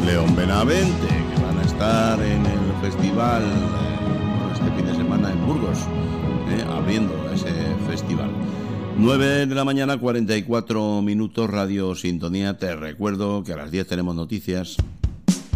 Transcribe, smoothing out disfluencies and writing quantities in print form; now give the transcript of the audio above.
León Benavente, que van a estar en el festival este fin de semana en Burgos, abriendo ese festival. 9 de la mañana, 44 minutos, Radio Sintonía. Te recuerdo que a las 10 tenemos noticias.